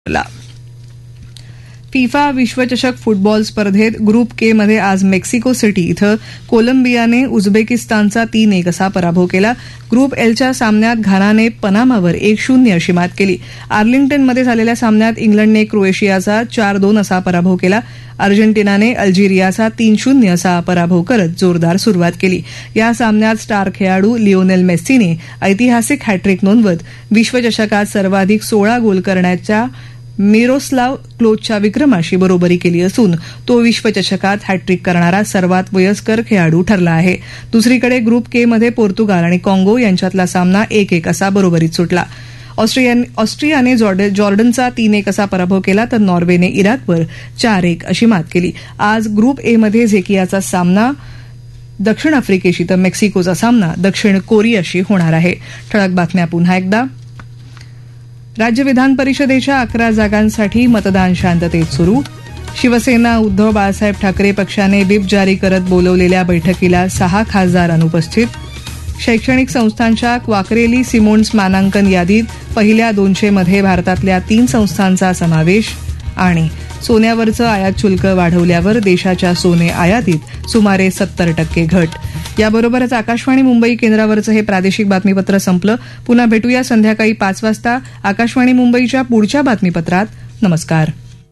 FIFA विश्वचषक football स्पर्धेत group के मध्ये आज मेक्सिको सिटी इथं कोलंबियाने उझबेकिस्तानचा 3-1 असा पराभव केला. ग्रुप एलच्या सामन्यात घानाने पनामावर 1-0 अशी मात केली. आर्लिंग्टनमध्ये झालेल्या सामन्यात इंग्लंडने क्रोएशियाचा 4-2 असा पराभव केला. अर्जेंटिनाने अल्जेरियाचा 3-0 असा पराभव करत जोरदार सुरुवात केली. या सामन्यात स्टार खेळाडू लिओनेल मेस्सीने ऐतिहासिक हॅट्रिक नोंदवत विश्वचषकात सर्वाधिक 16 गोल करण्याच्या मिरोस्लाव क्लोजच्या विक्रमाशी बरोबरी केली असून तो विश्वचषकात हॅट्रिक करणारा सर्वात वयस्कर खेळाडू ठरला आहे. दुसरीकडे ग्रुप के मध्ये पोर्तुगाल आणि काँगो यांच्यातला सामना 1-1 असा बरोबरीत सुटला. ऑस्ट्रियाने जॉर्डनचा 3-1 असा पराभव केला तर नॉर्वेने इराकवर 4-1 अशी मात केली. आज ग्रुप ए मध्ये झेकियाचा सामना दक्षिण आफ्रिकेशी तर मेक्सिकोचा सामना दक्षिण कोरियाशी होणार आहे. ठळक बातम्या पुन्हा एकदा. राज्य विधान परिषदेच्या 11 जागांसाठी मतदान शांततेत सुरू. शिवसेना उद्धव बाळासाहेब ठाकरे पक्षाने व्हिप जारी करत बोलवलेल्या बैठकीला 6 खासदार अनुपस्थित. शैक्षणिक संस्थांच्या क्वाकरेली सिमोन्स मानांकन यादीत पहिल्या 200 मध्ये भारतातल्या 3 संस्थांचा समावेश. आणि सोन्यावरचं आयात शुल्क वाढवल्यावर देशाच्या सोने आयातीत सुमारे 70% घट. याबरोबरच आकाशवाणी मुंबई केंद्रावरचं हे प्रादेशिक बातमीपत्र संपलं. पुन्हा भेटूया संध्याकाळी 5 वाजता आकाशवाणी मुंबईच्या पुढच्या बातमीपत्रात. नमस्कार.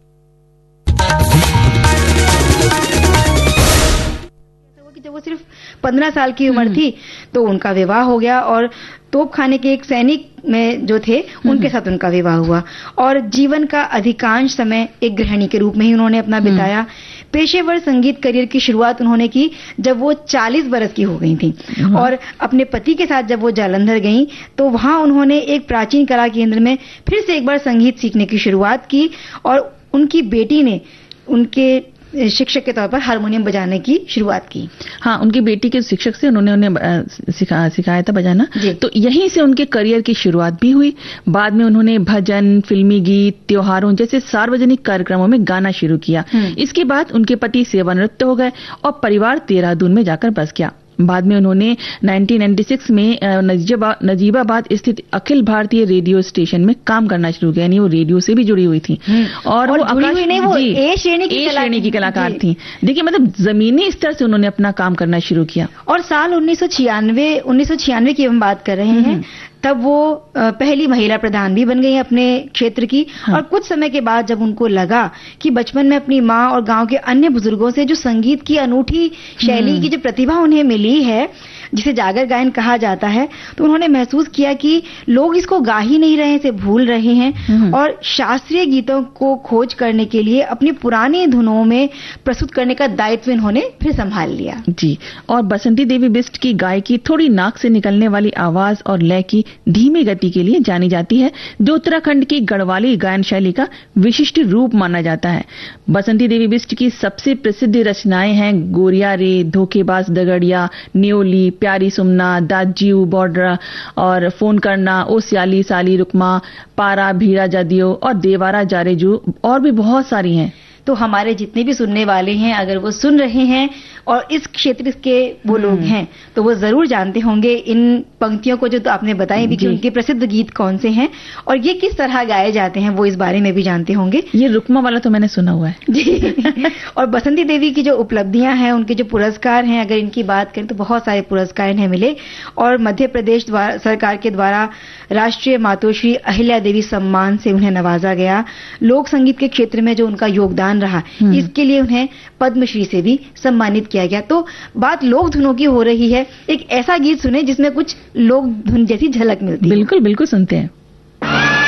जब वो सिर्फ 15 साल की उम्र थी तो उनका विवाह हो गया और तोप खाने के एक सैनिक में जो थे उनके साथ उनका विवाह हुआ और जीवन का अधिकांश समय एक गृहिणी के रूप में ही उन्होंने अपना बिताया. पेशेवर संगीत करियर की शुरुआत उन्होंने की जब वो 40 बरस की हो गई थी और अपने पति के साथ जब वो जालंधर गईं तो वहां उन्होंने एक प्राचीन कला केंद्र में फिर से एक बार संगीत सीखने की शुरुआत की और उनकी बेटी ने उनके शिक्षक के तौर पर हारमोनियम बजाने की शुरुआत की. हाँ, उनकी बेटी के शिक्षक से उन्होंने सिखाया था बजाना. तो यहीं से उनके करियर की शुरुआत भी हुई. बाद में उन्होंने भजन, फिल्मी गीत, त्योहारों जैसे सार्वजनिक कार्यक्रमों में गाना शुरू किया. इसके बाद उनके पति सेवानिवृत्त हो गए और परिवार देहरादून में जाकर बस गया. बाद में उन्होंने 1996 में नजीबाबाद स्थित अखिल भारतीय रेडियो स्टेशन में काम करना शुरू किया. यानी वो रेडियो से भी जुड़ी हुई थी और वो ए श्रेणी की कलाकार थी. देखिए, मतलब जमीनी स्तर से उन्होंने अपना काम करना शुरू किया. और साल 1996 की हम बात कर रहे हैं, तब वो पहली महिला प्रधान भी बन गई अपने क्षेत्र की. और कुछ समय के बाद जब उनको लगा कि बचपन में अपनी माँ और गांव के अन्य बुजुर्गों से जो संगीत की अनूठी शैली की जो प्रतिभा उन्हें मिली है, जिसे जागर गायन कहा जाता है, तो उन्होंने महसूस किया कि लोग इसको गा ही नहीं रहे, इसे भूल रहे हैं और शास्त्रीय गीतों को खोज करने के लिए अपनी पुरानी धुनों में प्रस्तुत करने का दायित्व इन्होंने फिर संभाल लिया. जी. और बसंती देवी बिष्ट की गायकी थोड़ी नाक से निकलने वाली आवाज और लय की धीमी गति के लिए जानी जाती है, जो उत्तराखंड की गढ़वाली गायन शैली का विशिष्ट रूप माना जाता है. बसंती देवी बिष्ट की सबसे प्रसिद्ध रचनाएं हैं गोरिया रे, धोखेबाज दगड़िया, न्योली, प्यारी सुमना, दाजीऊ बॉर्डर और फोन करना, ओ स्याली साली रुकमा, पारा भीरा जादियो और देवारा जारेजू और भी बहुत सारी हैं. तो हमारे जितने भी सुनने वाले हैं, अगर वो सुन रहे हैं और इस क्षेत्र के वो लोग हैं, तो वो जरूर जानते होंगे इन पंक्तियों को जो तो आपने बताई भी कि उनके प्रसिद्ध गीत कौन से हैं और ये किस तरह गाए जाते हैं, वो इस बारे में भी जानते होंगे. ये रुकमा वाला तो मैंने सुना हुआ है. जी. और बसंती देवी की जो उपलब्धियां हैं, उनके जो पुरस्कार हैं, अगर इनकी बात करें तो बहुत सारे पुरस्कार इन्हें मिले. और मध्य प्रदेश सरकार के द्वारा राष्ट्रीय मातोश्री अहिल्या देवी सम्मान से उन्हें नवाजा गया. लोक संगीत के क्षेत्र में जो उनका योगदान रहा, इसके लिए उन्हें पद्मश्री से भी सम्मानित किया गया. तो बात लोक धुनों की हो रही है. एक ऐसा गीत सुने जिसमें कुछ लोक धुन जैसी झलक मिलती है. बिल्कुल बिल्कुल सुनते हैं.